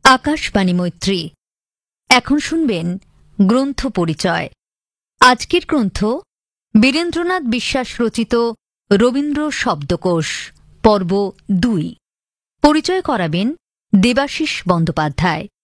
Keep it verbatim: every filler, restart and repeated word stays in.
আকাশবাণী মৈত্রী। এখন শুনবেন গ্রন্থ পরিচয়। আজকের গ্রন্থ বীরেন্দ্রনাথ বিশ্বাস রচিত রবীন্দ্র শব্দকোষ, পর্ব দুই। পরিচয় করাবেন দেবাশিস বন্দ্যোপাধ্যায়।